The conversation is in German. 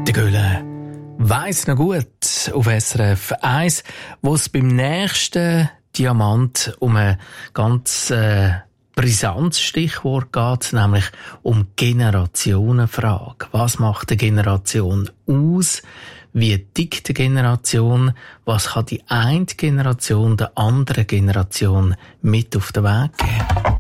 Der Göhle weiss noch gut auf SRF 1, wo es beim nächsten Diamant um ein ganz brisantes Stichwort geht, nämlich um Generationenfrage. Was macht eine Generation aus? Wie tickt eine Generation? Was kann die eine Generation der anderen Generation mit auf den Weg geben?